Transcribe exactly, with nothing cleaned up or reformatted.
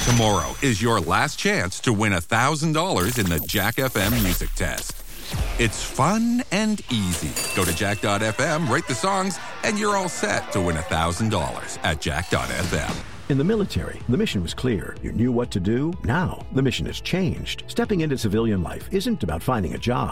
Tomorrow is your last chance to win one thousand dollars in the Jack F M Music Test. It's fun and easy. Go to jack dot f m, rate the songs, and you're all set to win one thousand dollars at jack dot f m. In the military, the mission was clear. You knew what to do. Now, the mission has changed. Stepping into civilian life isn't about finding a job.